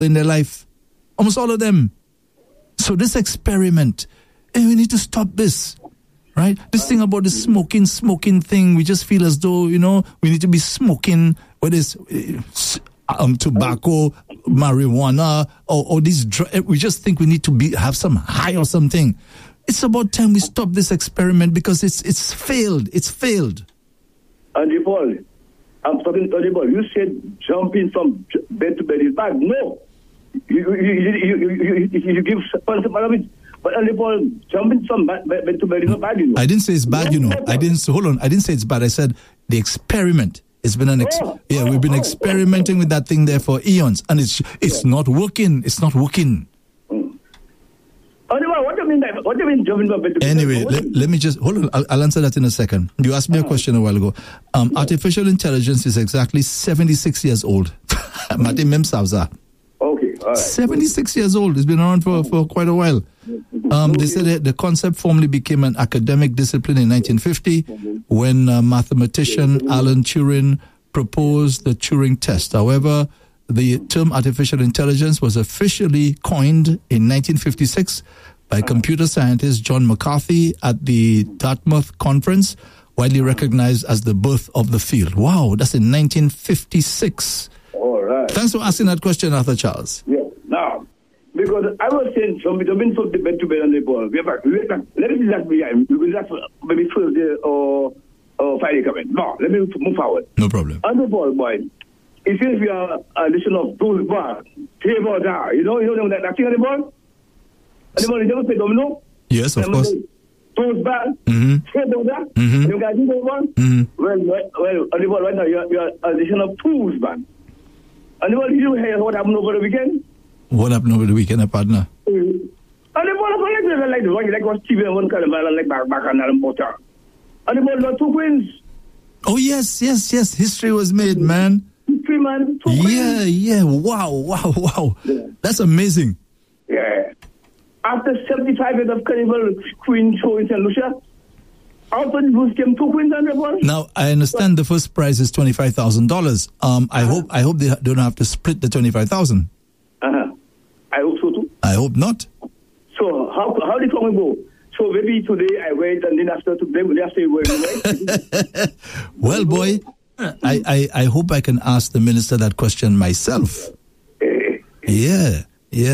in their life. Almost all of them. So this experiment, and we need to stop this. Right? This thing about the smoking thing, we just feel as though, we need to be smoking, whether it's tobacco, marijuana, or these drugs. We just think we need to have some high or something. It's about time we stop this experiment because it's failed. It's failed. Andy Paul, I'm talking to Andy Paul. You said jumping from bed to bed is bad. No. You give but Andy Paul, jumping from bed to bed is not bad, I didn't say it's bad, I didn't say it's bad. I said the experiment. It's been we've been experimenting with that thing there for eons, and it's not working. It's not working. What do you mean jumping from bed to bed? Anyway, let me just hold on. I'll answer that in a second. You asked me a question a while ago. Artificial intelligence is exactly 76 years old. Mati Memsavza. Okay, all right. 76 years old. It's been around for quite a while. They said that the concept formally became an academic discipline in 1950 when mathematician Alan Turing proposed the Turing test. However, the term artificial intelligence was officially coined in 1956 by computer scientist John McCarthy at the Dartmouth Conference, widely recognized as the birth of the field. Wow, that's in 1956. All right. Thanks for asking that question, Arthur Charles. Yeah. Now, because I was saying jumping from the bed to bed on the ball. Let me see that behind. We will maybe Thursday or Friday coming. No, let me move forward. No problem. On the ball, boy. It seems we are a nation of those bars, table down. You know that thing on the ball? On the ball, you never play domino? Yes, of course. Those bars, table down. You guys do the ball? Well, on the ball right now, you're a nation of tools, man. On the ball, did you hear what happened over the weekend? What happened over the weekend, partner? On the ball, like the one, like what Steve and one kind of like back and Potter. On the ball, there are two queens. Oh, yes. History was made, man. Man, yeah. Wow. Yeah. That's amazing. Yeah. After 75 years of Carnival Queen show in St. Lucia, after the Bruce came two queens on the ball. Now, I understand the first prize is $25,000. I hope they don't have to split the $25,000. I hope so too. I hope not. So how did it go? So maybe today I wait and then after today you wait. Well, boy. I hope I can ask the minister that question myself. Yeah.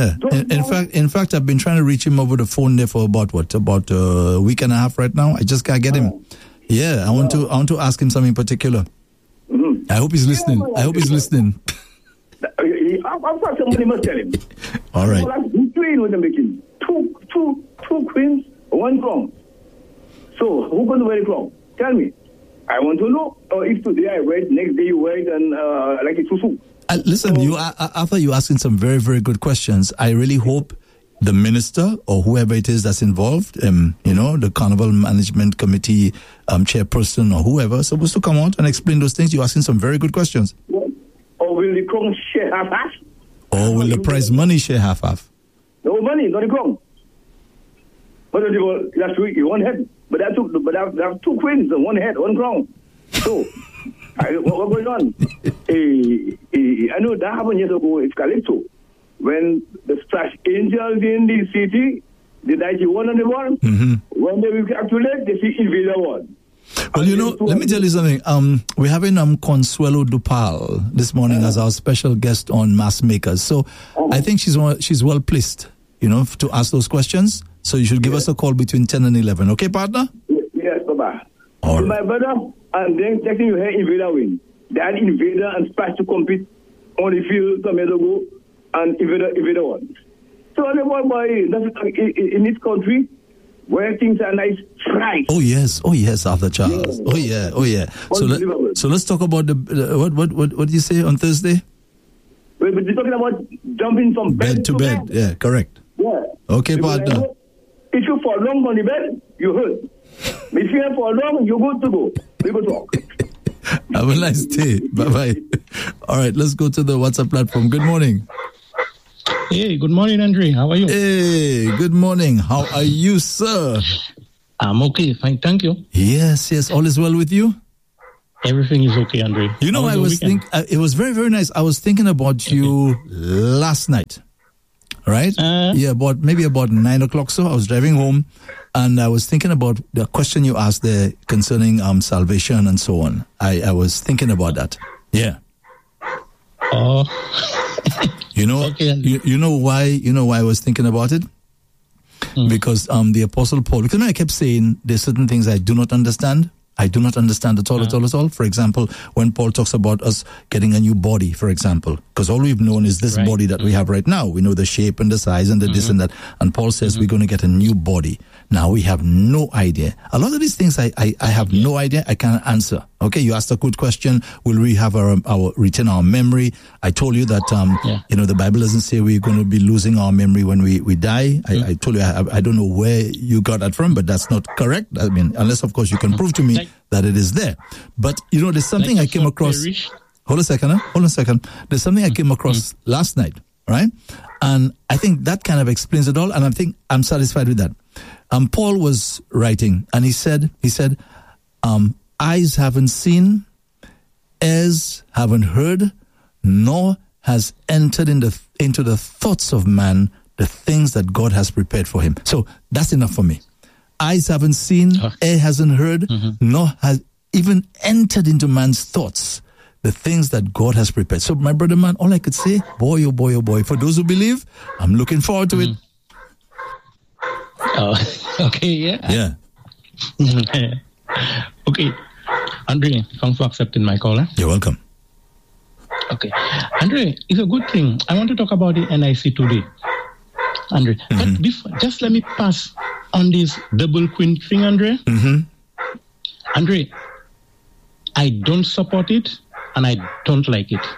In fact, I've been trying to reach him over the phone there for about a week and a half right now. I just can't get him. Yeah, I want to ask him something particular. I hope he's listening. I've got somebody must tell him. All right. Queen with the making two queens, one crown. So who going to wear the crown? Tell me. I want to know if today I wait, next day you wait, and like it's too. Listen, after you asking some very, very good questions, I really hope the minister or whoever it is that's involved, the Carnival Management Committee chairperson or whoever, supposed to come out and explain those things. You're asking some very good questions. Yeah. Or will the crown share half-half? Or will the prize money share half-half? No money, not the crown. But last week you one head. But I have two queens, one head, one crown. So, what's going on? I know that happened years ago in Calypso. When the Splash Angels in the city, the 91 on the ball, when they will calculate, they see Invader 1. Well, let me tell you something. We're having Consuelo Dupal this morning as our special guest on Mass Makers. So, I think she's well placed, to ask those questions. So you should give us a call between 10 and 11. Okay, partner? Yes, Baba. All right. My brother, and then taking you here Invader win. They had Invader and Splash to compete on the field some years ago, and Invader won. So the boy in this country where things are nice, right? Oh yes, Arthur Charles. Yeah. Oh yeah. So let's talk about the what did you say on Thursday? We're talking about jumping from bed to bed. Yeah, correct. Yeah. Okay, partner. If you fall long on the bed, you hurt. If you fall long, you're good to go. We go talk. Have a nice day. Bye-bye. All right, let's go to the WhatsApp platform. Good morning. Hey, good morning, Andre. How are you? Hey, good morning. How are you, sir? I'm okay. Fine, thank you. Yes. All is well with you? Everything is okay, Andre. You know, it was very, very nice. I was thinking about you last night, right? About 9 o'clock. So I was driving home, and I was thinking about the question you asked there concerning salvation and so on. I was thinking about that. Yeah. Oh. You know, okay, you know why I was thinking about it? Because the Apostle Paul, because I kept saying there's certain things I do not understand. I do not understand at all. For example, when Paul talks about us getting a new body, for example, because all we've known is this body that we have right now. We know the shape and the size and the this and that. And Paul says we're going to get a new body. Now we have no idea. A lot of these things I have no idea. I can't answer. Okay, you asked a good question. Will we have our retain our memory? I told you that the Bible doesn't say we're going to be losing our memory when we die. I told you I don't know where you got that from, but that's not correct. I mean, unless of course you can prove to me that it is there. But there's something I came across. Hold a second. There's something I came across last night, right? And I think that kind of explains it all. And I think I'm satisfied with that. Paul was writing, and he said, eyes haven't seen, ears haven't heard, nor has entered into the thoughts of man the things that God has prepared for him. So that's enough for me. Eyes haven't seen, ear hasn't heard, nor has even entered into man's thoughts the things that God has prepared. So my brother man, all I could say, boy, oh boy, oh boy. For those who believe, I'm looking forward to it. Okay, yeah. Yeah. Okay. Andre, thanks for accepting my call. You're welcome. Okay. Andre, it's a good thing. I want to talk about the NIC today. Andre, but just let me pass on this double queen thing, Andre. Andre, I don't support it, and I don't like it.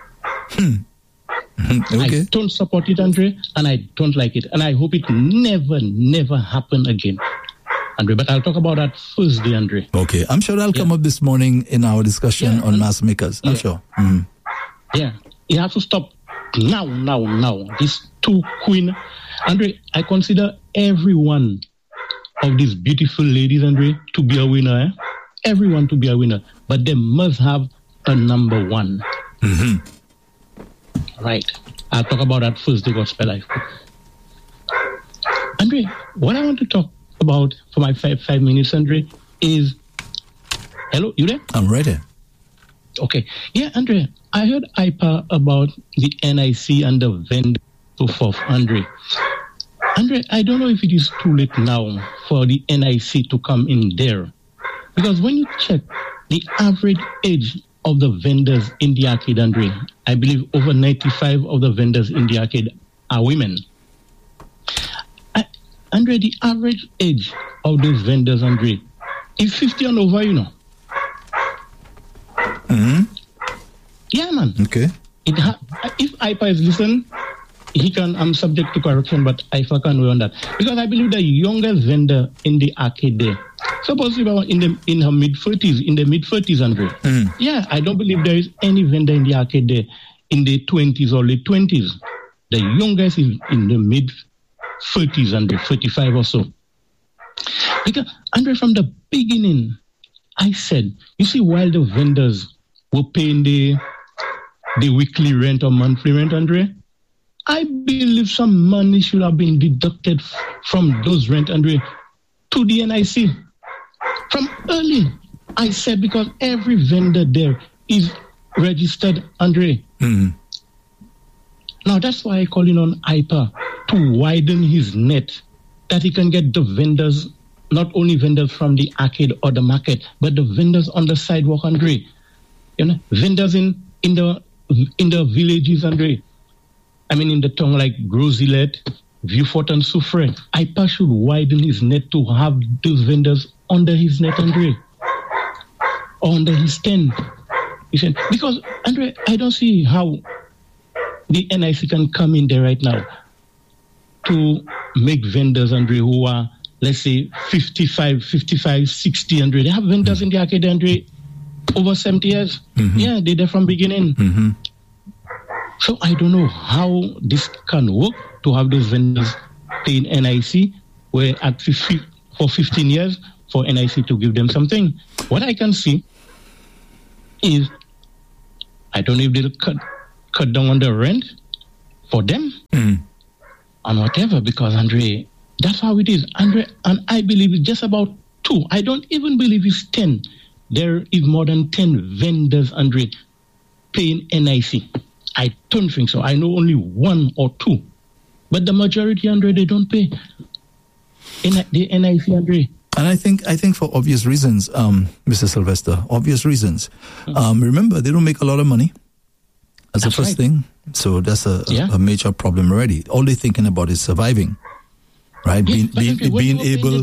Okay. I don't support it, Andre, and I don't like it. And I hope it never happen again, Andre. But I'll talk about that Thursday, Andre. Okay. I'm sure that'll come up this morning in our discussion on mass makers. I'm sure. Yeah. You have to stop now. These two queen. Andre, I consider every one of these beautiful ladies, Andre, to be a winner. Everyone to be a winner. But they must have a number one. Right. I'll talk about that Thursday Gospel Life. Andre, what I want to talk about for my five minutes, Andre, is... Hello, you there? I'm ready. Okay. Yeah, Andre, I heard IPA about the NIC and the vendor, so forth, Andre. Andre, I don't know if it is too late now for the NIC to come in there. Because when you check the average age of the vendors in the arcade, Andre, I believe over 95 of the vendors in the arcade are women. Andre, the average age of those vendors, Andre, is 50 and over, Yeah, man. Okay. If IPA is listening, he can. I'm subject to correction, but IPA can weigh on that, because I believe the youngest vendor in the arcade there, supposedly in her mid-30s, Andre. Yeah, I don't believe there is any vendor in the arcade there in the 20s or late 20s. The youngest is in the mid-30s, Andre, 35 or so. Because, Andre, from the beginning, I said, you see, while the vendors were paying the weekly rent or monthly rent, Andre, I believe some money should have been deducted from those rent, Andre, to the NIC. From early, I said, because every vendor there is registered, Andre. Now, that's why I call in on IPA to widen his net, that he can get the vendors, not only vendors from the arcade or the market, but the vendors on the sidewalk, Andre. Vendors in the villages, Andre. I mean, in the town like Grozilet, Vieux-Fort and Soufrière. IPA should widen his net to have those vendors under his net, Andre. Or under his tent. Because, Andre, I don't see how the NIC can come in there right now to make vendors, Andre, who are, let's say, 55, 60, Andre. They have vendors in the arcade, Andre, over 70 years. Yeah, they're there from beginning. So I don't know how this can work to have those vendors paying NIC, where for 15 years for NIC to give them something. What I can see is, I don't know if they'll cut down on the rent for them and whatever, because, Andre, that's how it is. Andre, and I believe it's just about 2. I don't even believe it's 10. There is more than 10 vendors, Andre, paying NIC. I don't think so. I know only 1 or 2. But the majority, Andre, they don't pay the NIC, Andre. And I think for obvious reasons, Mr. Sylvester, obvious reasons. Remember, they don't make a lot of money. That's the first thing. So that's a major problem already. All they're thinking about is surviving, right? Being able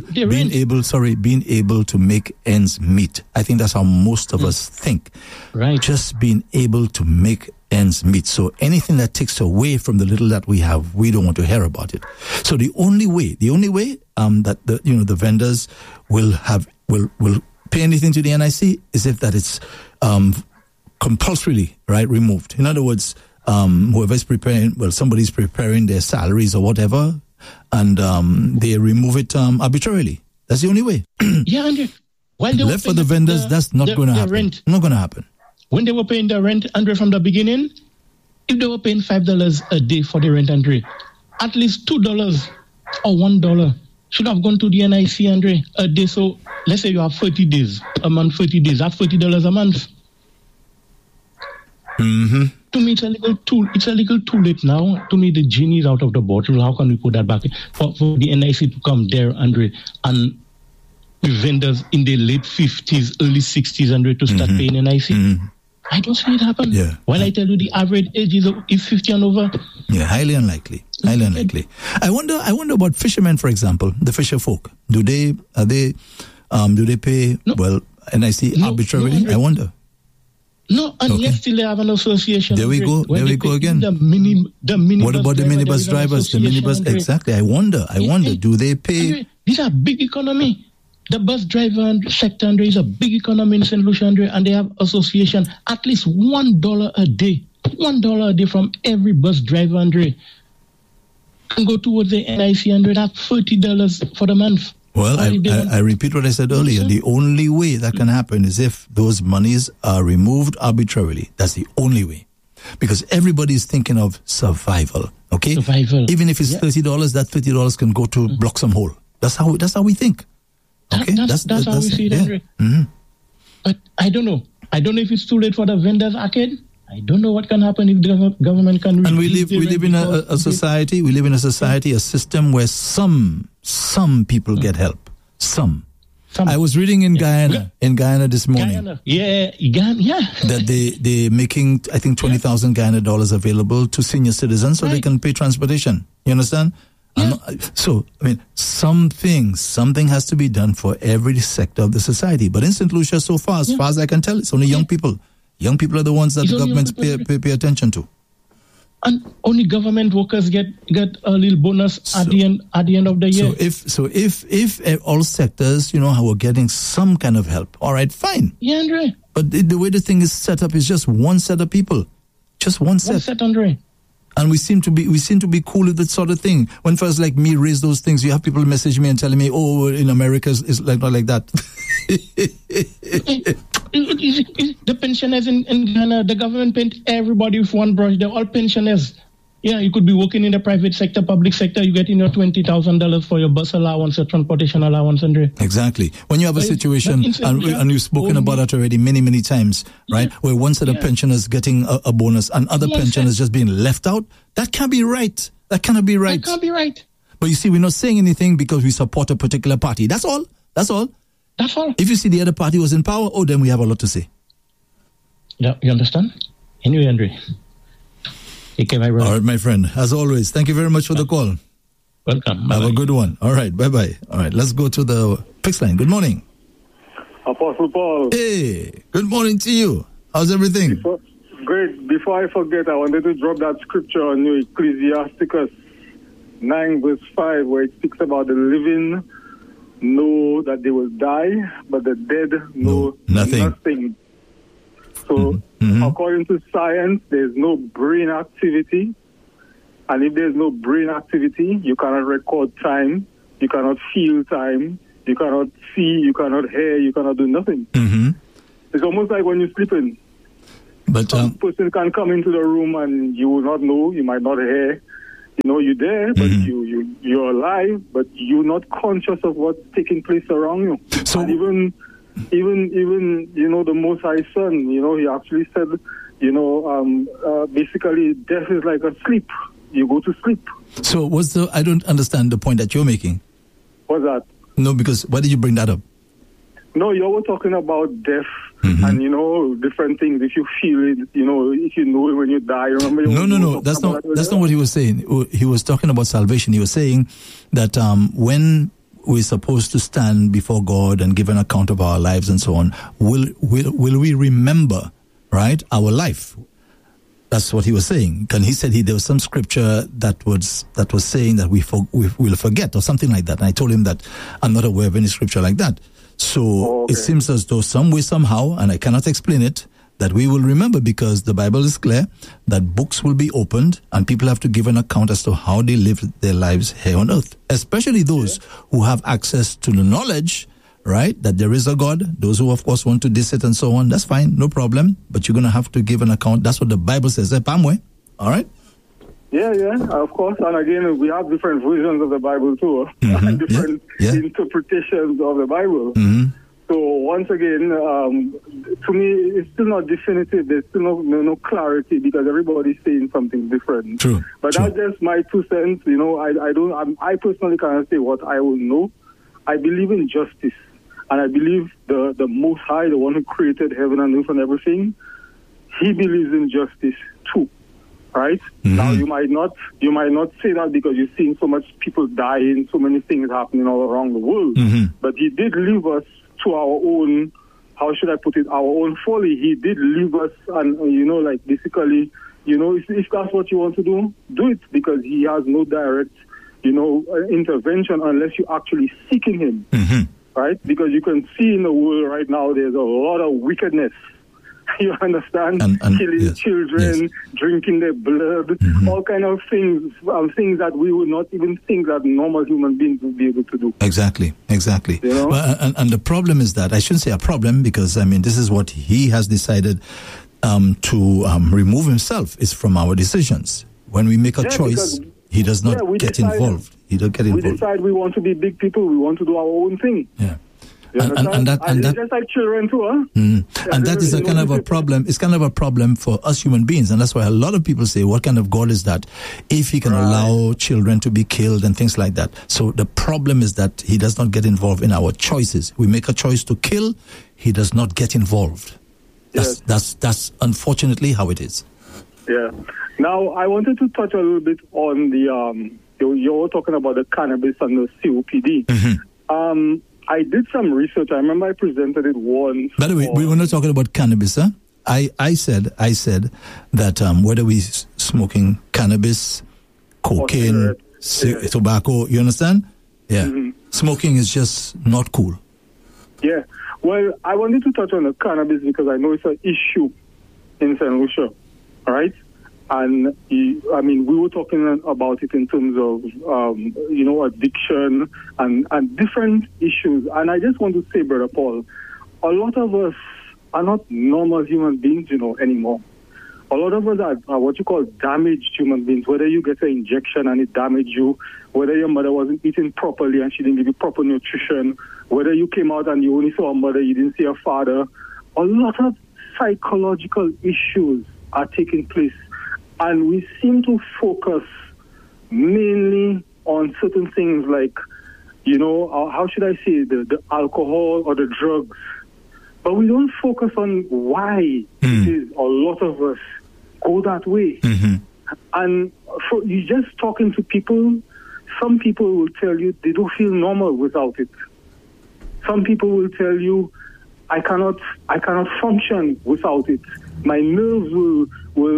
to make ends meet. I think that's how most of us think. Right. Just being able to make ends meet. So anything that takes away from the little that we have, we don't want to hear about it. So the only way that the vendors will pay anything to the NIC is if that it's compulsorily, right, removed. In other words, whoever's preparing, somebody's preparing their salaries or whatever, and they remove it arbitrarily. That's the only way. Yeah, Andre. Left for the vendors, that's not going to happen. Rent. Not going to happen. When they were paying the rent, Andre, from the beginning, if they were paying $5 a day for the rent, Andre, at least $2 or $1 should have gone to the NIC, Andre, a day. So let's say you have 30 days, a month, 30 days, that's $30 a month. Mm-hmm. To me, it's a little too late now. To me, the genie is out of the bottle. How can we put that back for the NIC to come there, Andre, and the vendors in the late 50s, early 60s, Andre, to start paying NIC? Mm-hmm. I don't see it happen. Yeah. While I tell you the average age is 50 and over. Yeah, highly unlikely. Highly unlikely. I wonder about fishermen, for example, the fisher folk. Do they pay NIC arbitrarily? No, I wonder. No, and yet still they have an association. There we go. There we go again. The minibus what about the minibus drivers? The minibus, exactly. I wonder. Do they pay? These are big economy. The bus driver sector, Andre, is a big economy in St. Lucia, Andre, and they have association. At least $1 a day. $1 a day from every bus driver, Andre, can go towards the NIC, Andre. That's $30 for the month. Well, I repeat what I said earlier. The only way that can happen is if those monies are removed arbitrarily. That's the only way. Because everybody is thinking of survival, okay? Survival. Even if it's $30, that $30 can go to block some hole. That's how we think. Okay? That's how we see it, Andre. Mm-hmm. But I don't know. I don't know if it's too late for the vendors arcade. I don't know what can happen if the government can. And we live in a society. We live in a society, a system where some people get help. Some. I was reading in Guyana this morning. Guyana. That they're making, I think, 20,000 Guyana dollars available to senior citizens so they can pay transportation. You understand? Yeah. Something has to be done for every sector of the society. But in St. Lucia, so far, as far as I can tell, it's only young people. Young people are the ones that the governments pay attention to. And only government workers get a little bonus at the end of the year. So if all sectors, who are getting some kind of help, all right, fine. Yeah, Andre. But the way the thing is set up is just one set of people, just one set. One set, Andre. And we seem to be cool with that sort of thing. When first like me raise those things, you have people message me and telling me, "Oh, in America it's like not like that." The pensioners in Ghana, the government paid everybody with one brush. They're all pensioners. Yeah, you could be working in the private sector, public sector. You get your $20,000 for your bus allowance, your transportation allowance, Andre. Exactly. When you have a situation, and you've spoken about that already many, many times, right? Where one set of pensioners getting a bonus and other pensioners just being left out, that can't be right. That cannot be right. That can't be right. But you see, we're not saying anything because we support a particular party. That's all. That's all. If you see the other party was in power, then we have a lot to say. Yeah, you understand? Anyway, Andre. Take care, my brother. All right, my friend. As always, thank you very much for the call. Welcome. Have a good one. All right, bye-bye. All right, let's go to the fixed line. Good morning. Apostle Paul. Hey, good morning to you. How's everything? Great. Before I forget, I wanted to drop that scripture on you, Ecclesiasticus 9 verse 5, where it speaks about the living know that they will die, but the dead know nothing. So, according to science, there's no brain activity. And if there's no brain activity, you cannot record time, you cannot feel time, you cannot see, you cannot hear, you cannot do nothing. Mm-hmm. It's almost like when you're sleeping. But some person can come into the room and you will not know, you might not hear. You know, you're there, but you're alive, but you're not conscious of what's taking place around you. So, and even you know, the Most High Son, you know, he actually said, you know, basically death is like a sleep. You go to sleep. So I don't understand the point that you're making. What's that? No, because why did you bring that up? No, you were talking about death and, you know, different things. If you feel it, you know, if you know it when you die, remember? No. That's not what he was saying. He was talking about salvation. He was saying that when we're supposed to stand before God and give an account of our lives and so on, will we remember, right, our life? That's what he was saying. And he said there was some scripture that was saying that we will forget or something like that. And I told him that I'm not aware of any scripture like that. So It seems as though some way, somehow, and I cannot explain it, that we will remember, because the Bible is clear that books will be opened and people have to give an account as to how they lived their lives here on earth, especially those who have access to the knowledge, right, that there is a God. Those who, of course, want to diss it and so on, that's fine, no problem. But you're going to have to give an account. That's what the Bible says. All right? Yeah, of course. And again, we have different versions of the Bible too, and different interpretations of the Bible. So once again, to me, it's still not definitive. There's still no clarity, because everybody's saying something different. True. But that's just my 2 cents. You know, I personally cannot say what I will know. I believe in justice, and I believe the Most High, the one who created heaven and earth and everything, he believes in justice too. Right? Now, you might not say that because you're seeing so much people dying, so many things happening all around the world. But he did leave us to our own, how should I put it, our own folly. He did leave us, and, you know, like, basically, you know, if that's what you want to do it, because he has no direct, you know, intervention unless you're actually seeking him. Right? Because you can see in the world right now there's a lot of wickedness. You understand? And killing children, drinking their blood, all kind of things that we would not even think that normal human beings would be able to do. Exactly. You know? And the problem is that, I shouldn't say a problem, because, I mean, this is what he has decided to remove himself, is from our decisions. When we make a choice, he does not get involved. He don't get involved. We decide we want to be big people. We want to do our own thing. Yeah. And that, just like children too, huh? And that is a kind of a problem. It's kind of a problem for us human beings, and that's why a lot of people say, "What kind of God is that? If he can allow children to be killed and things like that." So the problem is that he does not get involved in our choices. We make a choice to kill; he does not get involved. That's unfortunately how it is. Yeah. Now I wanted to touch a little bit on the you're talking about the cannabis and the COPD. I did some research. I remember I presented it once. By the way, we were not talking about cannabis, huh? I said that whether we smoking cannabis, cocaine, tobacco, you understand? Yeah. Smoking is just not cool. Yeah. Well, I wanted to touch on the cannabis because I know it's an issue in St. Lucia, right? And, I mean, we were talking about it in terms of, you know, addiction and different issues. And I just want to say, Brother Paul, a lot of us are not normal human beings, you know, anymore. A lot of us are what you call damaged human beings, whether you get an injection and it damaged you, whether your mother wasn't eating properly and she didn't give you proper nutrition, whether you came out and you only saw a mother, you didn't see a father. A lot of psychological issues are taking place. And we seem to focus mainly on certain things like, you know, how should I say, the alcohol or the drugs. But we don't focus on why it is a lot of us go that way. And you just talking to people, some people will tell you they don't feel normal without it. Some people will tell you, I cannot function without it. My nerves will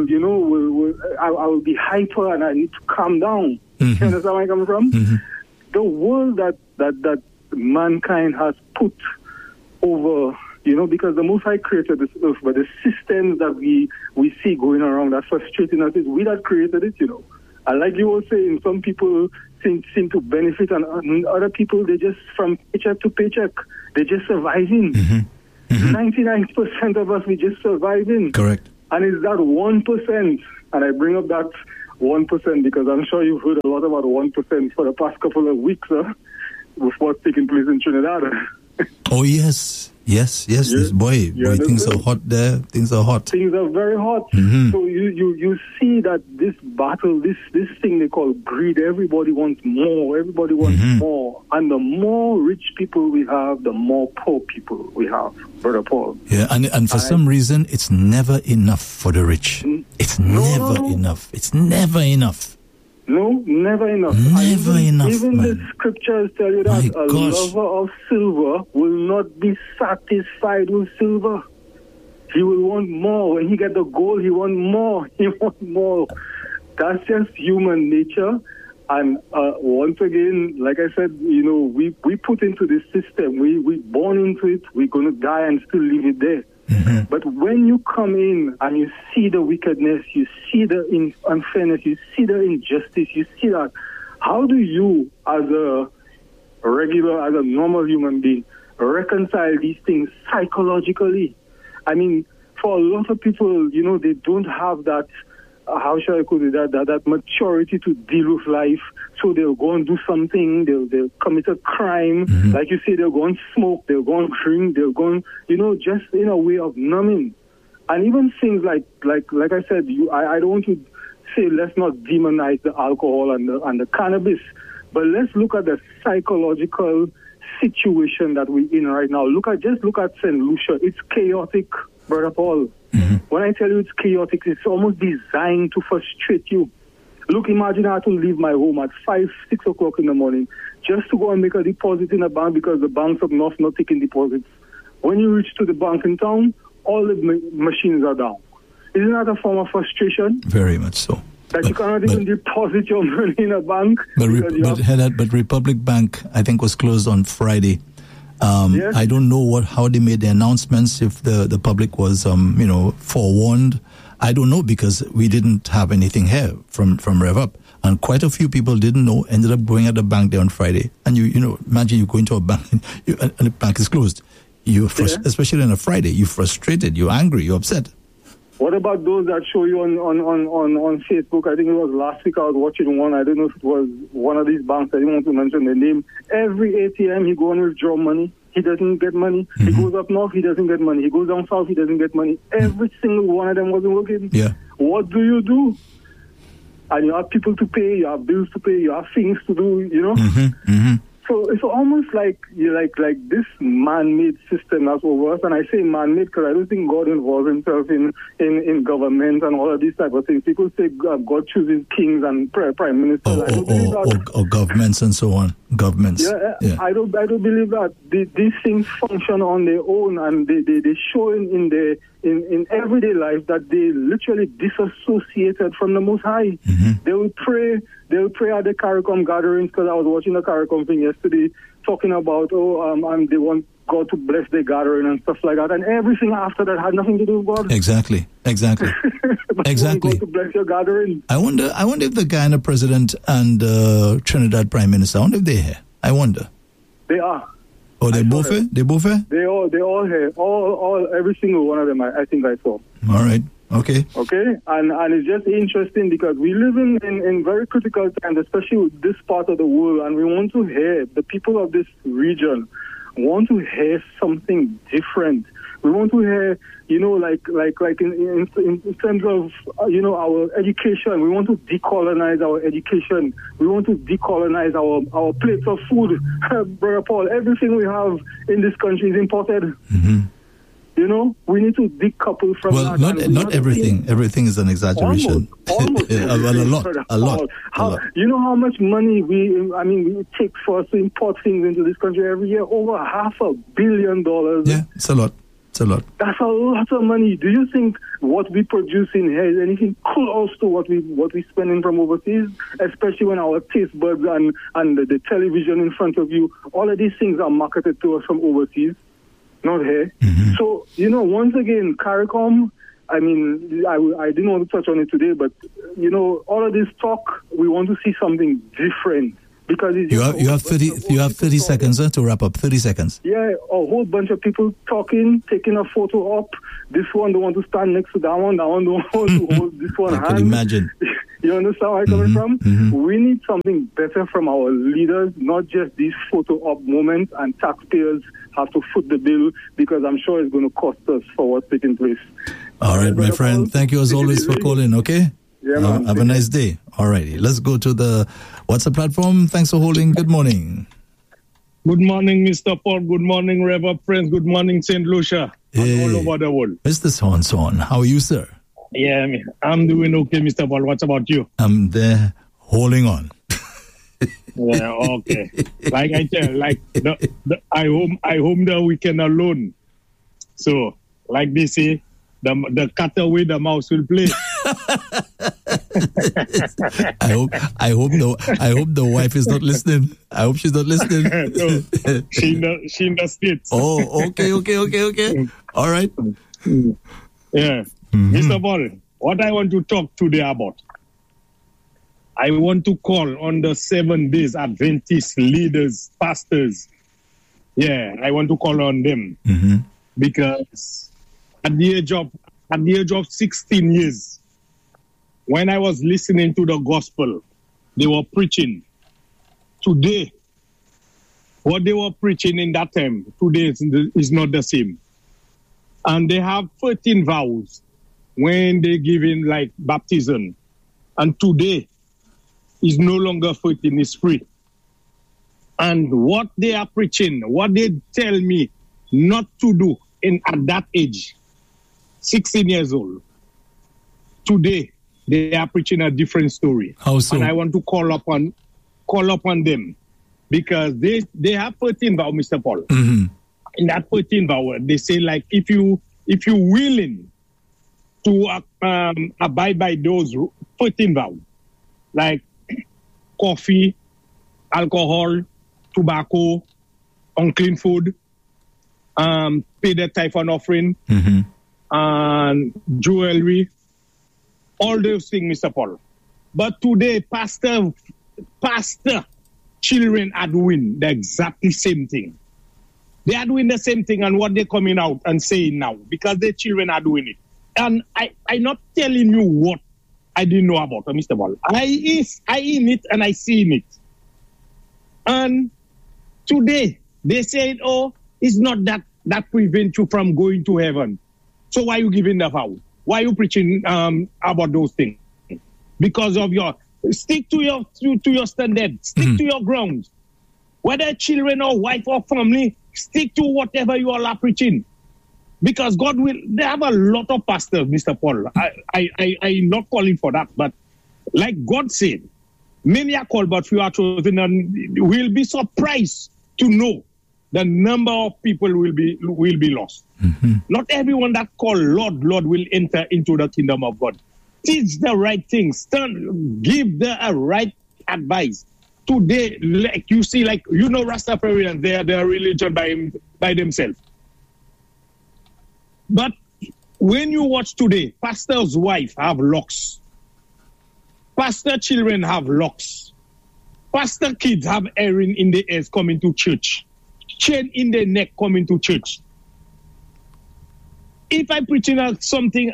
I will be hyper and I need to calm down. You understand where I'm coming from? The world that mankind has put over, you know, because the Most High created this earth, but the systems that we see going around that's frustrating us is we that created it, you know. And like you were saying, some people seem to benefit and other people, they just from paycheck to paycheck, they're just surviving. 99% of us, we just surviving. Correct. And it's that 1%, and I bring up that 1% because I'm sure you've heard a lot about 1% for the past couple of weeks with what's taking place in Trinidad. Oh, yes. Yes. Boy, things are hot there. Things are hot. Things are very hot. Mm-hmm. So you see that this battle, this thing they call greed, everybody wants more. Everybody wants more. And the more rich people we have, the more poor people we have, Brother Paul. Yeah, and for some reason, it's never enough for the rich. It's never enough. It's never enough. No, never enough. Even the scriptures tell you that a lover of silver will not be satisfied with silver. He will want more. When he gets the gold, he wants more. He wants more. That's just human nature. And once again, like I said, we put into this system. We born into it. We're going to die and still leave it there. Mm-hmm. But when you come in and you see the wickedness, you see the unfairness, you see the injustice, you see that, how do you, as a normal human being, reconcile these things psychologically? I mean, for a lot of people, they don't have that, how shall I put it, that maturity to deal with life. So they'll go and do something, they'll commit a crime. Mm-hmm. Like you say, they'll go and smoke, they'll go and drink, they'll go and, just in a way of numbing. And even things like I said, I don't want to say let's not demonize the alcohol and the cannabis, but let's look at the psychological situation that we're in right now. Look at St. Lucia. It's chaotic, Brother Paul. Mm-hmm. When I tell you it's chaotic, it's almost designed to frustrate you. Look, imagine I had to leave my home at 5, 6 o'clock in the morning just to go and make a deposit in a bank because the banks up north not taking deposits. When you reach to the bank in town, all the machines are down. Isn't that a form of frustration? Very much so. That you cannot even deposit your money in a bank. But Republic Bank, I think, was closed on Friday. Yes. I don't know how they made the announcements, if the public was, forewarned. I don't know, because we didn't have anything here from RevUp. And quite a few people didn't know, ended up going at the bank there on Friday. And imagine you go into a bank and the bank is closed. Especially on a Friday, you're frustrated, you're angry, you're upset. What about those that show you on Facebook? I think it was last week I was watching one. I don't know if it was one of these banks. I didn't want to mention the name. Every ATM, he go and withdraw money. He doesn't get money. Mm-hmm. He goes up north, he doesn't get money. He goes down south, he doesn't get money. Every single one of them wasn't working. Yeah. What do you do? And you have people to pay, you have bills to pay, you have things to do, Mm-hmm. Mm-hmm. So it's almost like this man-made system that's over us. And I say man-made because I don't think God involves himself in government and all of these type of things. People say God chooses kings and prime ministers. Or governments and so on. Governments. Yeah. I don't believe that. These things function on their own, and they show in everyday life that they literally disassociated from the Most High. Mm-hmm. They will pray at the CARICOM gatherings, because I was watching the CARICOM thing yesterday, talking about, they want God to bless their gathering and stuff like that. And everything after that had nothing to do with God. Exactly. Exactly. God to bless your gathering. I wonder if the Guyana president and Trinidad prime minister, I wonder if they're here. I wonder. They are. Oh, they both here? They both here? They all here. All every single one of them. I think I saw. All right. Okay. And it's just interesting because we live in very critical times, especially with this part of the world, and we want to hear, the people of this region want to hear something different. We want to hear, like in terms of, our education. We want to decolonize our education. We want to decolonize our plates of food. Brother Paul, everything we have in this country is imported. Mm-hmm. We need to decouple from that. Well, not everything. Everything is an exaggeration. Almost. A lot. You know how much money it takes for us to import things into this country every year? Over $500 million. Yeah, it's a lot. That's a lot of money. Do you think what we produce in here is anything close to what we spending from overseas? Especially when our taste buds and the television in front of you, all of these things are marketed to us from overseas, not here. Mm-hmm. So, once again, CARICOM, I didn't want to touch on it today, but, all of this talk, we want to see something different. Because you have 30 seconds to wrap up. 30 seconds. Yeah, a whole bunch of people talking, taking a photo up. This one don't want to stand next to that one. That one don't want to hold this one. I can imagine. You understand where I'm coming from? We need something better from our leaders, not just these photo op moments, and taxpayers have to foot the bill, because I'm sure it's going to cost us for what's taking place. All right, my friend. Paul, thank you as always for calling, okay? Yeah, man. Have a nice day. All righty. Let's go to the WhatsApp platform. Thanks for holding. Good morning. Good morning, Mr. Paul. Good morning, Reverend Prince. Good morning, St. Lucia. Hey, all over the world. Mr. Son, how are you, sir? Yeah, I'm doing okay, Mr. Paul. What about you? I'm there holding on. Yeah, okay. Like I tell, I home the weekend alone. So, like they say, the cut away, the mouse will play. I hope the wife is not listening. I hope she's not listening. No, she in the States. Oh, okay. All right. Yeah. Mr. Paul, what I want to talk today about, I want to call on the 7 days Adventist leaders, pastors. Yeah, I want to call on them because at the age of 16 years, when I was listening to the gospel, they were preaching. Today, what they were preaching in that time, today is not the same. And they have 13 vows when they give in like baptism. And today is no longer 13, it's free. And what they are preaching, what they tell me not to do at that age, 16 years old, today they are preaching a different story. How so? And I want to call upon them, because they have 13 vows, Mr. Paul. In that 13 vow, they say, like, if you willing to abide by those 13 vows, like coffee, alcohol, tobacco, unclean food, pay the tithe and offering, and jewelry, all those things, Mr. Paul. But today, pastor children are doing the exactly same thing. They are doing the same thing, and what they're coming out and saying now, because their children are doing it. And I'm not telling you what I didn't know about, Mr. Paul. I in it and I see it. And today, they said, oh, it's not that prevents you from going to heaven. So why are you giving the vow? Why are you preaching about those things? Because of stick to your standard, stick to your grounds. Whether children or wife or family, stick to whatever you all are preaching. Because God will, they have a lot of pastors, Mr. Paul. I'm not calling for that, but like God said, many are called, but few are chosen, and we'll be surprised to know the number of people will be lost. Not everyone that called Lord will enter into the kingdom of God. Teach the right things. Give the right advice. Today, like you see, like Rastafarians, they are their religion by themselves. But when you watch today, pastor's wife have locks. Pastor children have locks. Pastor kids have earring in the ears coming to church. Chain in the neck coming to church. If I'm preaching about something,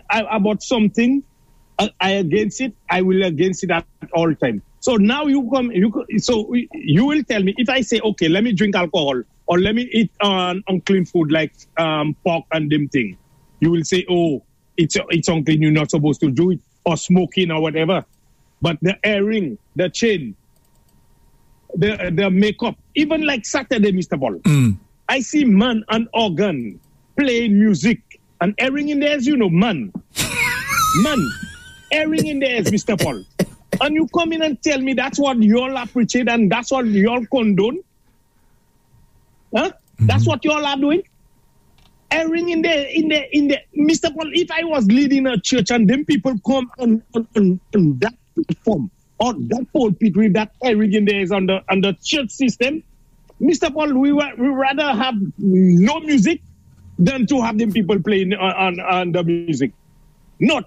I against it, I will against it at all time. So now you will tell me, if I say, okay, let me drink alcohol or let me eat unclean food like pork and them thing, you will say, oh, it's unclean, you're not supposed to do it, or smoking or whatever. But the earring, the chain, the makeup, even like Saturday, Mr. Paul, I see man and organ playing music and earring in the ears, man, earring in the ears, Mr. Paul. And you come in and tell me that's what you all are preaching and that's what you all condone? Huh? That's what you all are doing? Earring in the Mr. Paul, if I was leading a church and them people come on that platform or that pulpit with that earring in the ears on the church system, Mr. Paul, we rather have no music than to have them people playing on the music. Not.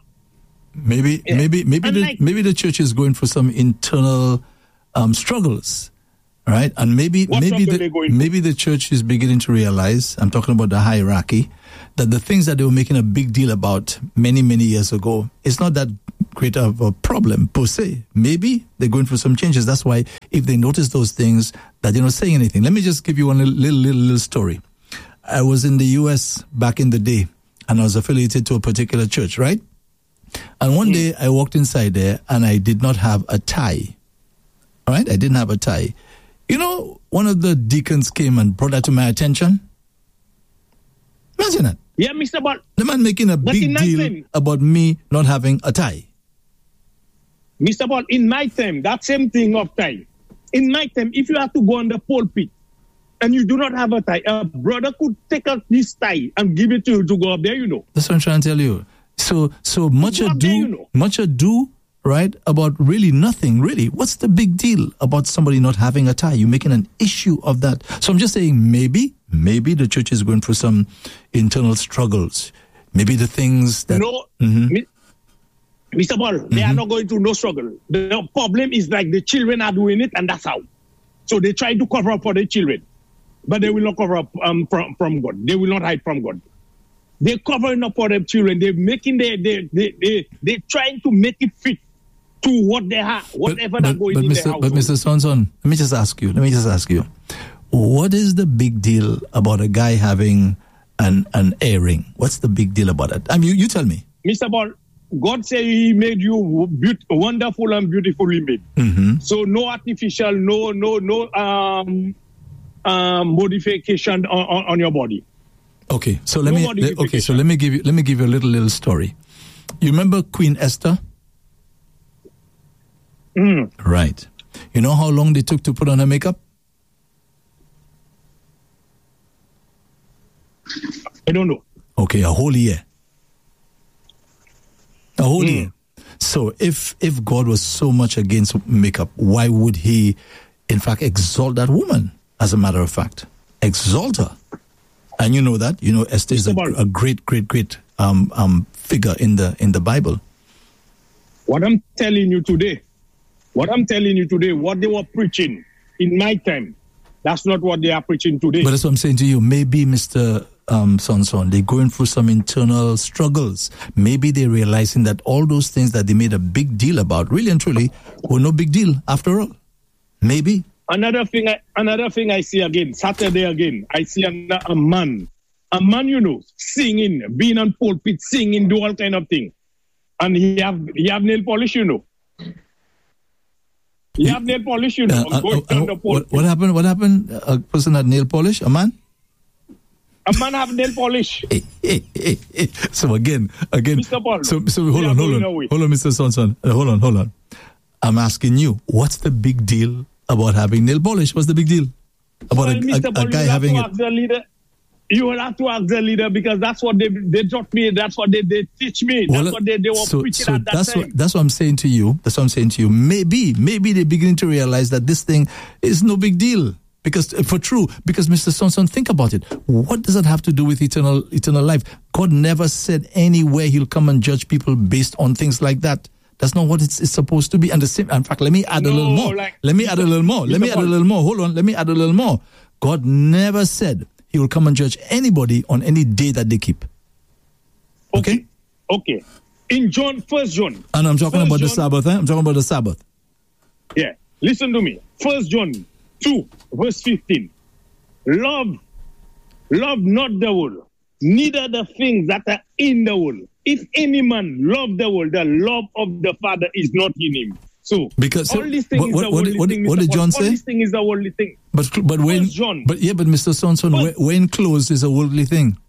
Maybe the church is going for some internal struggles, right? And maybe the church is beginning to realize, I'm talking about the hierarchy, that the things that they were making a big deal about many, many years ago, it's not that great of a problem per se. Maybe they're going through some changes. That's why if they notice those things, that they're not saying anything. Let me just give you one little story. I was in the U.S. back in the day, and I was affiliated to a particular church, right? And one day I walked inside there and I did not have a tie. All right? I didn't have a tie. You know, one of the deacons came and brought that to my attention. Imagine that. Yeah, Mr. Ball. The man making a big deal about me not having a tie. Mr. Ball, in my time, that same thing of tie. In my time, if you have to go on the pulpit and you do not have a tie, a brother could take out this tie and give it to you to go up there, you know. That's what I'm trying to tell you. So much ado, right, about really nothing, really. What's the big deal about somebody not having a tie? You're making an issue of that. So I'm just saying maybe the church is going through some internal struggles. Maybe the things that... No, Mr. Ball, they are not going through no struggle. The problem is like the children are doing it, and that's how. So they try to cover up for the children, but they will not cover up from God. They will not hide from God. They're covering up for their children. They're making they're trying to make it fit to what they have, whatever they're going in their house. But Mr. Sonson, let me just ask you. What is the big deal about a guy having an earring? What's the big deal about it? I mean, you tell me. Mr. Ball, God said He made you wonderful and beautifully made. Mm-hmm. So no artificial, no modification on your body. Okay, so let me give you a little story. You remember Queen Esther? Right. You know how long they took to put on her makeup? I don't know. Okay, a whole year. A whole year. So if God was so much against makeup, why would He, in fact, exalt that woman? As a matter of fact, exalt her. And you know that. You know Esther is a great figure in the Bible. What I'm telling you today, what they were preaching in my time, that's not what they are preaching today. But that's what I'm saying to you. Maybe, Mr. Sonson, they're going through some internal struggles. Maybe they're realizing that all those things that they made a big deal about, really and truly, were no big deal after all. Maybe. Another thing I see again, Saturday again, I see a man, you know, singing, being on pulpit, singing, do all kind of things. And he have nail polish, you know. He have nail polish, you know. Going down the pulpit. What happened? A person had nail polish? A man? A man have nail polish. So again. Mr. Paul, so hold on, Mr. Sonson. Hold on. I'm asking you, what's the big deal about having nail polish? What's the big deal about a guy having it? You will have to ask the leader, because that's what they taught me. That's what they teach me. That's what they were preaching at that time. That's what I'm saying to you. Maybe they're beginning to realize that this thing is no big deal. Because Mr. Sonson, think about it. What does that have to do with eternal life? God never said anywhere He'll come and judge people based on things like that. That's not what it's supposed to be. And the same. In fact, let me add a little more. Let me add a little more. Hold on. Let me add a little more. God never said He will come and judge anybody on any day that they keep. Okay. In 1 John. And I'm talking about the Sabbath. I'm talking about the Sabbath. Yeah. Listen to me. 1 John 2, verse 15. Love not the world, neither the things that are in the world. If any man love the world, the love of the Father is not in him. So, because all these things is a worldly thing. What did John say? All these things is a worldly thing. But when John. But Mr. Sonson, when closed is a worldly thing.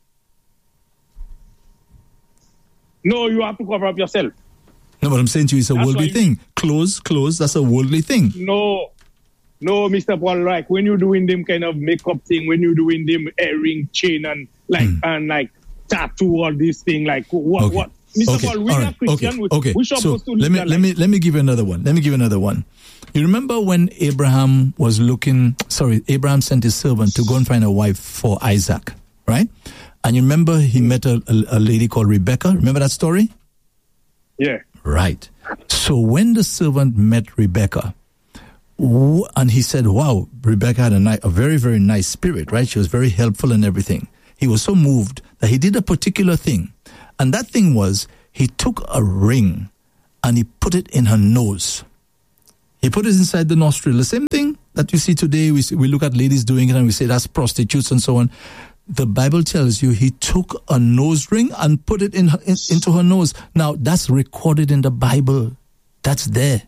No, you have to cover up yourself. No, but I'm saying to you, it's a worldly thing. Close, that's a worldly thing. No, Mr. Paul, like when you're doing them kind of makeup thing, when you're doing them earring, chain, and like tattoo, all this thing, like what? Mr. Paul, we're not Christian. We're supposed to live let me give you another one. You remember when Abraham sent his servant to go and find a wife for Isaac, right? And you remember he met a lady called Rebecca. Remember that story? Yeah. Right. So when the servant met Rebecca, And he said, wow, Rebecca had a very, very nice spirit, right? She was very helpful and everything. He was so moved that he did a particular thing. And that thing was, he took a ring and he put it in her nose. He put it inside the nostril. The same thing that you see today, we look at ladies doing it and we say that's prostitutes and so on. The Bible tells you he took a nose ring and put it into her nose. Now, that's recorded in the Bible. That's there.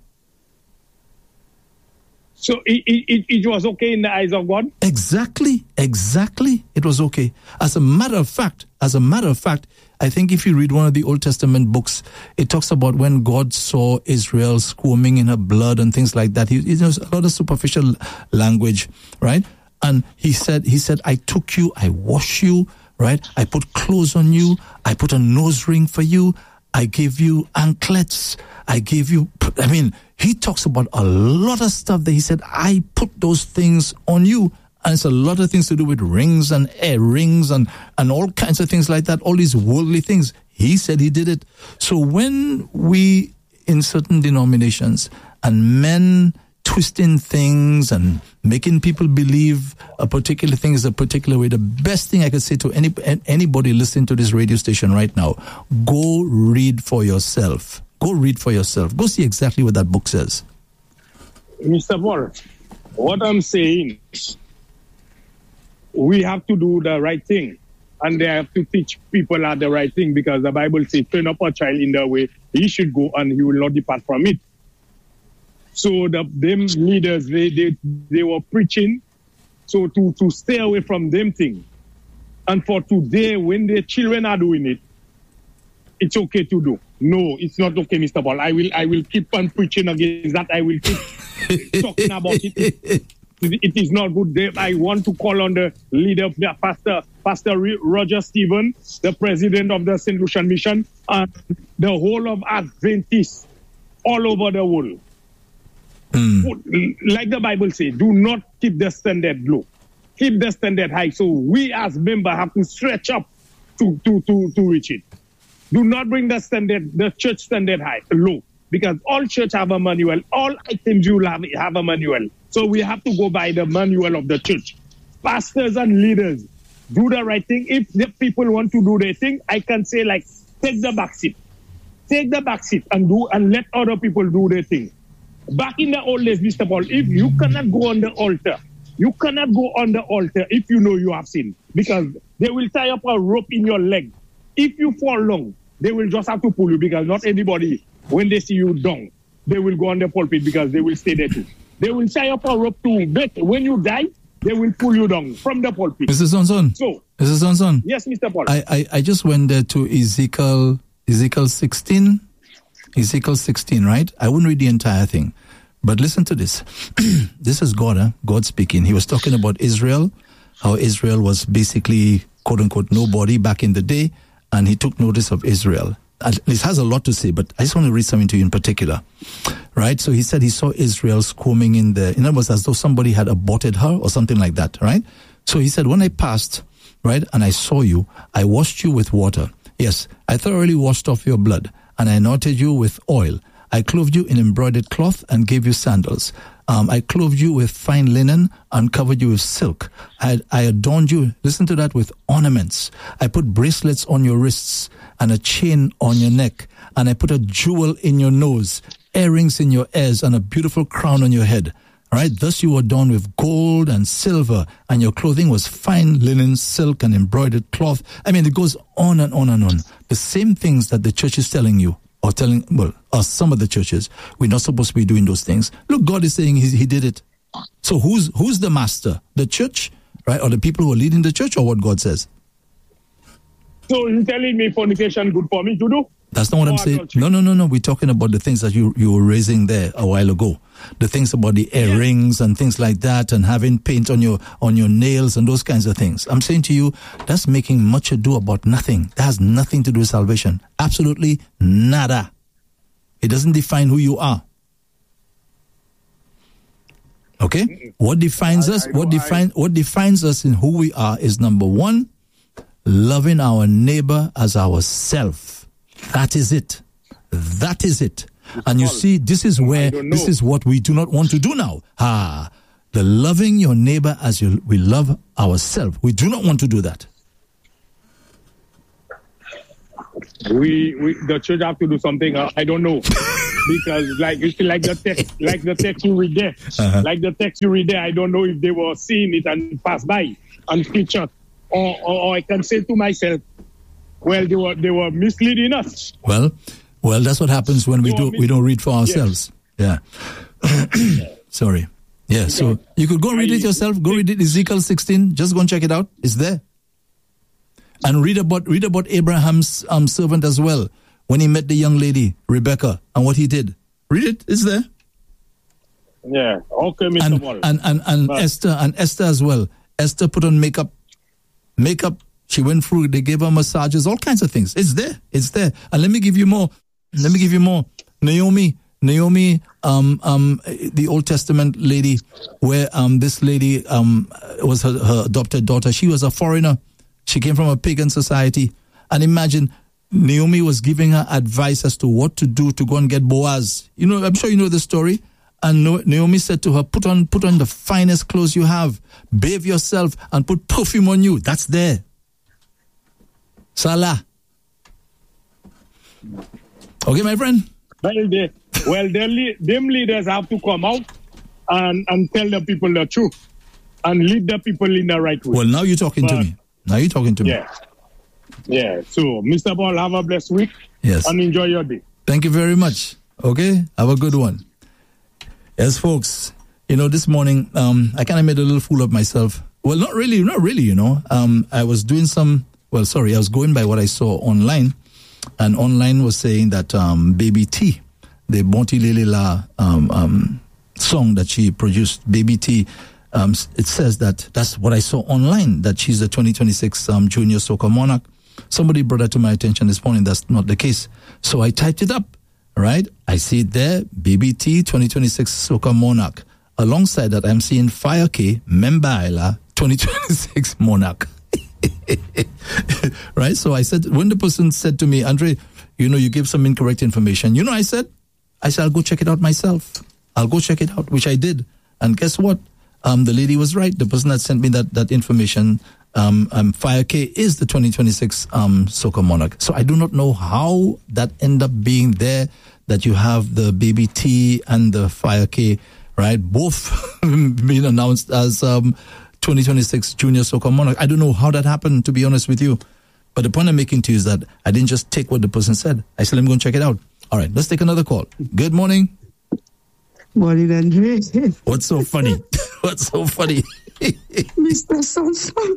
So it was okay in the eyes of God? Exactly. It was okay. As a matter of fact, I think if you read one of the Old Testament books, it talks about when God saw Israel squirming in her blood and things like that. He knows a lot of superficial language, right? And he said, I took you, I washed you, right? I put clothes on you. I put a nose ring for you. I gave you anklets. He talks about a lot of stuff that he said, I put those things on you. And it's a lot of things to do with rings and earrings and all kinds of things like that, all these worldly things. He said he did it. So when we, in certain denominations, and men twisting things and making people believe a particular thing is a particular way, the best thing I could say to anybody listening to this radio station right now, go read for yourself. Go read for yourself. Go see exactly what that book says. Mr. Paul, what I'm saying, we have to do the right thing. And they have to teach people the right thing, because the Bible says, train up a child in the way he should go and he will not depart from it. So them leaders, they were preaching so to stay away from them things. And for today, when the children are doing it, it's okay to do. No, it's not okay, Mr. Paul. I will keep on preaching against that. I will keep talking about it. It is not good. I want to call on the leader, Pastor Roger Stephen, the president of the St. Lucian Mission, and the whole of Adventists all over the world. Like the Bible says, do not keep the standard low. Keep the standard high. So we as members have to stretch up to reach it. Do not bring the church standard high, low, because all church have a manual. All items you have a manual. So we have to go by the manual of the church. Pastors and leaders, do the right thing. If the people want to do their thing, I can say, like, take the back seat. Take the back seat and let other people do their thing. Back in the old days, Mr. Paul, if you cannot go on the altar, if you know you have sinned, because they will tie up a rope in your leg. If you fall long, they will just have to pull you, because not anybody, when they see you down, they will go on the pulpit, because they will stay there too. They will tie up a rope too. But when you die, they will pull you down from the pulpit. Mr. Sonson. Mr. Sonson. Yes, Mr. Paul. I just went there to Ezekiel 16. Ezekiel 16, right? I wouldn't read the entire thing. But listen to this. This is God, God speaking. He was talking about Israel, how Israel was basically, quote unquote, nobody back in the day. And he took notice of Israel. This has a lot to say, but I just want to read something to you in particular. Right? So he said he saw Israel squirming in other words, as though somebody had aborted her or something like that, right? So he said, when I passed, right, and I saw you, I washed you with water. Yes, I thoroughly washed off your blood, and I anointed you with oil. I clothed you in embroidered cloth and gave you sandals. I clothed you with fine linen and covered you with silk. I adorned you, listen to that, with ornaments. I put bracelets on your wrists and a chain on your neck. And I put a jewel in your nose, earrings in your ears, and a beautiful crown on your head. All right, thus you were adorned with gold and silver, and your clothing was fine linen, silk, and embroidered cloth. I mean, it goes on and on and on. The same things that the church is telling you, or some of the churches, we're not supposed to be doing those things. Look, God is saying he did it. So who's the master? The church, right? Or the people who are leading the church, or what God says? So you're telling me fornication good for me to do? That's not what I'm saying. No. We're talking about the things that you were raising there a while ago. The things about the earrings and things like that, and having paint on your nails and those kinds of things. I'm saying to you, that's making much ado about nothing. That has nothing to do with salvation. Absolutely nada. It doesn't define who you are. Okay? What defines us? What defines us in who we are is, number one, loving our neighbor as ourself. That is it. That is it. And you see, this is what we do not want to do now. The loving your neighbor as we love ourselves. We do not want to do that. The church have to do something. I don't know, because like the text you read there, I don't know if they were seeing it and pass by and picture, or I can say to myself, well, they were misleading us. Well, that's what happens when we don't read for ourselves. Yes. Yeah. Sorry. Yeah. So you could go read it yourself. Go read it, Ezekiel 16. Just go and check it out. It's there. And read about Abraham's servant as well, when he met the young lady Rebecca and what he did. Read it. It's there. Yeah. Okay, Mr. Wall. And Esther as well. Esther put on makeup. She went through. They gave her massages. All kinds of things. It's there. And let me give you more. Naomi, the Old Testament lady, where this lady was her adopted daughter. She was a foreigner. She came from a pagan society. And imagine, Naomi was giving her advice as to what to do to go and get Boaz. You know, I'm sure you know the story. And Naomi said to her, put on the finest clothes you have, bathe yourself, and put perfume on you. That's there. Salah. Okay, my friend? Them leaders have to come out and tell the people the truth and lead the people in the right way. Well, now you're talking to me. Yeah. So, Mr. Ball, have a blessed week. Yes. And enjoy your day. Thank you very much. Okay? Have a good one. Yes, folks. You know, this morning, I kind of made a little fool of myself. Well, not really, you know. I was doing I was going by what I saw online. And online was saying that Baby T, the Monty Lelila song that she produced, Baby T, it says that's what I saw online, that she's the 2026 Junior Soca Monarch. Somebody brought that to my attention this morning. That's not the case. So I typed it up, right? I see it there, Baby T, 2026 Soca Monarch. Alongside that, I'm seeing Fire K, Membaila, 2026 Monarch. Right? So I said, when the person said to me, Andre, you know, you give some incorrect information. You know, I said, I'll go check it out myself. I'll go check it out, which I did. And guess what? The lady was right. The person that sent me that information, Fire K is the 2026 Soca Monarch. So I do not know how that ended up being there, that you have the Baby T and the Fire K, right? Both being announced as 2026 Junior Soca Monarch. I don't know how that happened, to be honest with you. But the point I'm making to you is that I didn't just take what the person said. I said, let me go and check it out. All right, let's take another call. Good morning. Morning, Andre. What's so funny? What's so funny? Mr. Samson.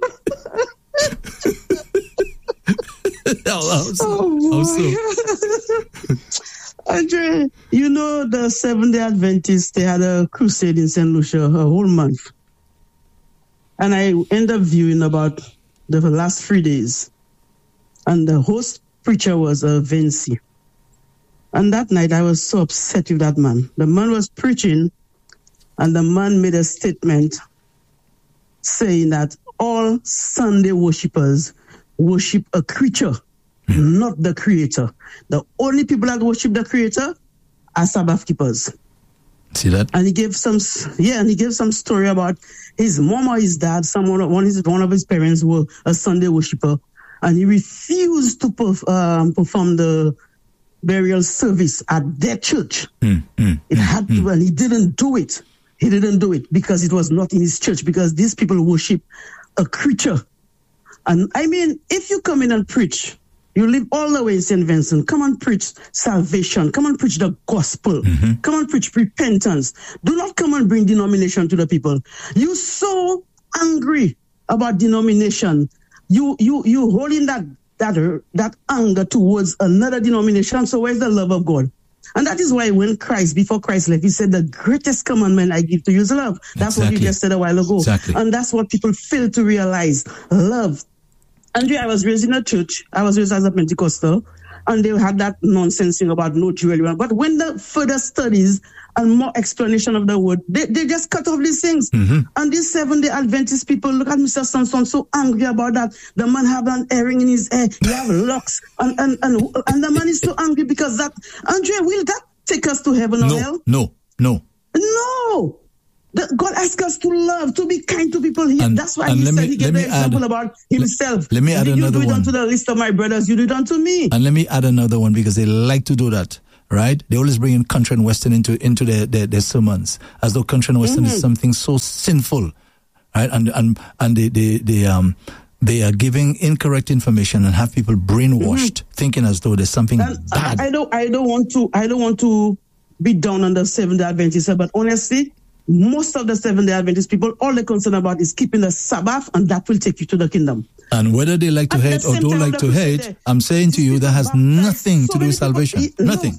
How so? Andre, you know the Seventh-day Adventists, they had a crusade in St. Lucia a whole month. And I ended up viewing about the last 3 days. And the host preacher was Vinci. And that night, I was so upset with that man. The man was preaching, and the man made a statement saying that all Sunday worshippers worship a creature, not the creator. The only people that worship the creator are Sabbath keepers. See that? And he gave some story about his mom or his dad. One of his parents were a Sunday worshipper, and he refused to perform the burial service at their church. It had to, and he didn't do it. He didn't do it because it was not in his church, because these people worship a creature. And I mean, if you come in and preach, you live all the way in St. Vincent, come and preach salvation, come and preach the gospel, come and preach repentance. Do not come and bring denomination to the people. You so angry about denomination. You holding that anger towards another denomination. So where's the love of God? And that is why before Christ left, he said, the greatest commandment I give to you is love. That's what you just said a while ago. Exactly. And that's what people fail to realize. Love. Andrea, I was raised in a church. I was raised as a Pentecostal. And they had that nonsense thing about no jewelry. But when the further studies and more explanation of the word, they just cut off these things. And these Seventh-day Adventist people, look at Mr. Samson, so angry about that. The man have an earring in his hair. He have locks. And the man is so angry because that, Andrea, take us to heaven or hell? No. No. God asks us to love, to be kind to people. That's why he said he gave the example about himself. Let me add another one. You do it unto the least of my brothers, you do it unto me. And let me add another one, because they like to do that, right? They always bring in country and western into their sermons, as though country and western is something so sinful, right? And they are giving incorrect information and have people brainwashed, thinking as though there's something bad. I don't want to be down on the Seventh-day Adventists, but honestly, most of the Seventh-day Adventist people, all they're concerned about is keeping the Sabbath, and that will take you to the kingdom. And whether they like to hate or don't like to hate, I'm saying to you, that has nothing to do with salvation. Nothing.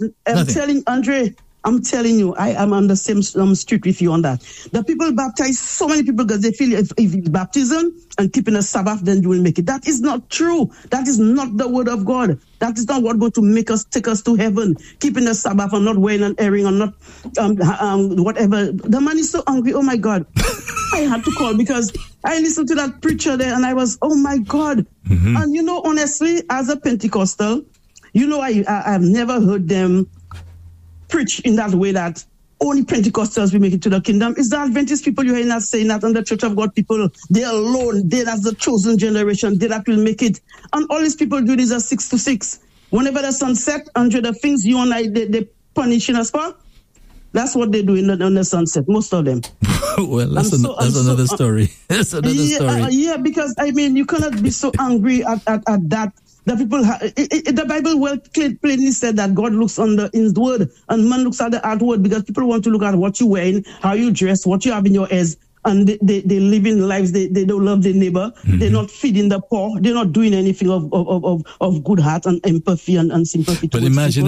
I'm telling you, I am on the same street with you on that. The people baptize so many people because they feel if it's baptism and keeping the Sabbath, then you will make it. That is not true. That is not the word of God. That is not what's going to take us to heaven. Keeping the Sabbath and not wearing an earring and not whatever. The man is so angry. Oh my God. I had to call because I listened to that preacher there and I was, oh my God. Mm-hmm. And honestly, as a Pentecostal, I've never heard them preach in that way that only Pentecostals will make it to the kingdom. It's the Adventist people you're hearing that saying that, and the Church of God people, they alone, they that's the chosen generation, they that will make it. And all these people do this at 6 to 6. Whenever the sun set, Andre, the things you and I, they punishing us for, that's what they do on the sunset, most of them. Well, that's another story. That's another story. Because, you cannot be so angry at that. The people, the Bible plainly said that God looks on the inward and man looks at the outward, because people want to look at what you're wearing, how you dress, what you have in your ears, and they live in lives, they don't love their neighbor, they're not feeding the poor, they're not doing anything of good heart and empathy and sympathy. But imagine,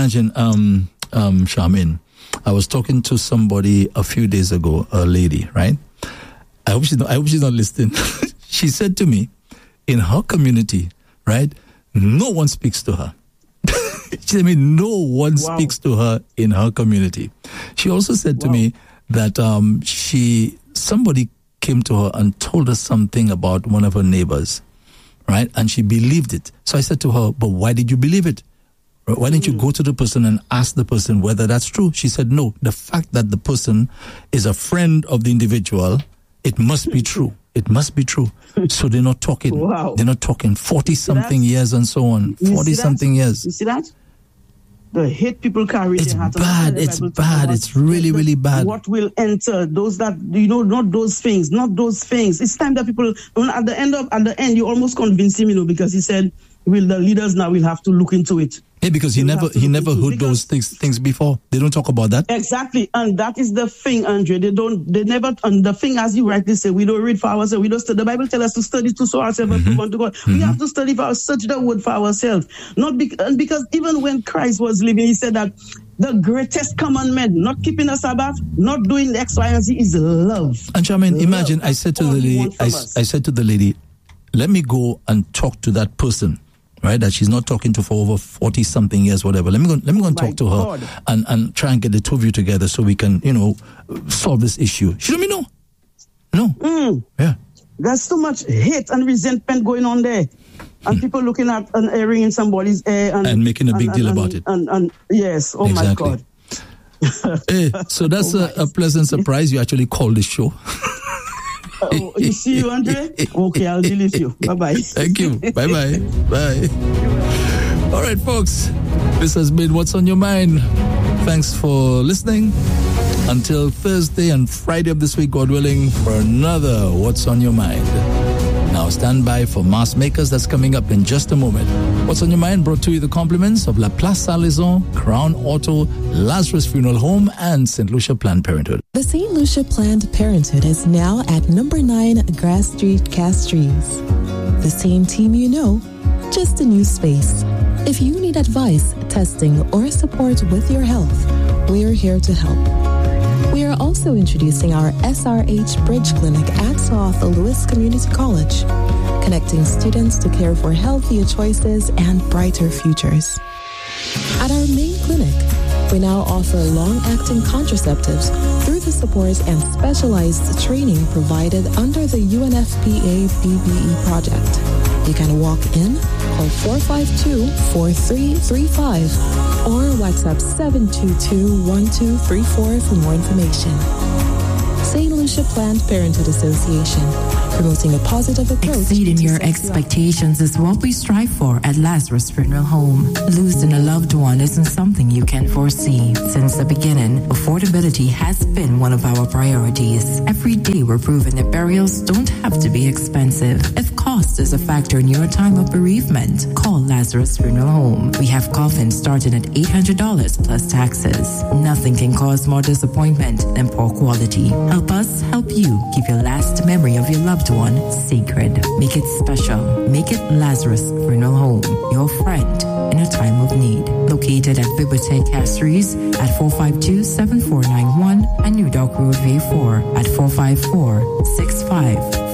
Charmaine, I was talking to somebody a few days ago, a lady, right? I hope she's not listening. She said to me, in her community, right, no one speaks to her. She said, no one speaks to her in her community. She also said to me that somebody came to her and told her something about one of her neighbors, right? And she believed it. So I said to her, but why did you believe it? Why didn't you go to the person and ask the person whether that's true? She said, no, the fact that the person is a friend of the individual, it must be true. It must be true. So they're not talking. Wow. They're not talking 40-something years and so on. 40-something years. You see that? The hate people carry. It's bad. It's bad. It's really, really bad. What will enter? Those that, not those things. Not those things. It's time that people, at the end, you almost convince him, because he said, the leaders now will have to look into it. Yeah, because he never heard those things before. They don't talk about that. Exactly. And that is the thing, Andre. And the thing, as you rightly say, we don't read for ourselves. We don't study. The Bible tells us to study to show ourselves to want to God. We have to study search the word for ourselves. Because even when Christ was living, he said that the greatest commandment, not keeping the Sabbath, not doing X, Y, and Z, is love. And Charmaine, imagine, I said to the lady, let me go and talk to that person, right, that she's not talking to for over 40-something years, whatever. Let me go and talk to her and try and get the two of you together so we can, solve this issue. She told me no. Yeah. There's too much hate and resentment going on there. And people looking at an earring in somebody's hair and making a big deal about it. And yes, oh exactly. My God. Hey, so that's a pleasant surprise. You actually called this show. You see you, Andre? Okay, I'll deal with you. Bye-bye. Thank you. Bye-bye. Bye. All right, folks. This has been What's on Your Mind. Thanks for listening. Until Thursday and Friday of this week, God willing, for another What's on Your Mind. Now stand by for Mass Makers. That's coming up in just a moment. What's on Your Mind brought to you the compliments of La Place Saint-Lizon, Crown Auto, Lazarus Funeral Home, and St. Lucia Planned Parenthood. The St. Lucia Planned Parenthood is now at number 9 Grass Street, Castries. The same team you know, just a new space. If you need advice, testing, or support with your health, we're here to help. We are also introducing our SRH Bridge Clinic at South Louis Community College, connecting students to care for healthier choices and brighter futures. At our main clinic, we now offer long-acting contraceptives through the support and specialized training provided under the UNFPA BBE project. You can walk in, call 452-4335 or WhatsApp 722-1234 for more information. St. Lucia Planned Parenthood Association, promoting a positive approach. Exceeding your expectations is what we strive for at Lazarus Funeral Home. Losing a loved one isn't something you can foresee. Since the beginning, affordability has been one of our priorities. Every day we're proving that burials don't have to be expensive. If cost is a factor in your time of bereavement, call Lazarus Funeral Home. We have coffins starting at $800 plus taxes. Nothing can cause more disappointment than poor quality. Help us help you keep your last memory of your loved one sacred. Make it special. Make it Lazarus Funeral Home, your friend in a time of need. Located at Bibliotheque Castries at 452-7491 and New Dock Road V4 at 454-65